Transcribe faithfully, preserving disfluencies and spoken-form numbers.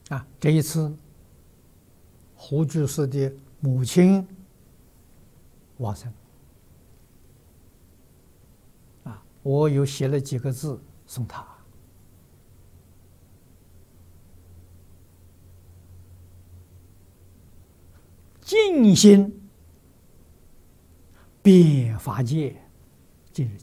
啊，这一次胡居士的母亲往生啊，我有写了几个字送他。尽心遍法界，今日。